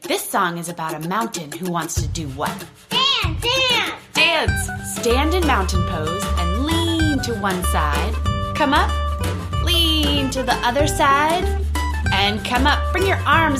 This song is about a mountain who wants to do what? Dance! Dance! Dance! Stand in mountain pose and lean to one side. Come up, lean to the other side, and come up. Bring your arms